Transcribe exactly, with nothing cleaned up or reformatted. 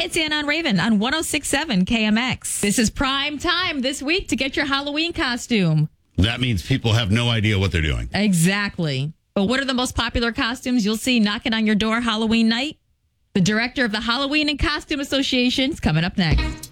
it's Ann on Raven on one oh six point seven K M X. This is prime time this week to get your Halloween costume. That means people have no idea what they're doing. Exactly. But what are the most popular costumes you'll see knocking on your door Halloween night? The director of the Halloween and Costume Association is coming up next.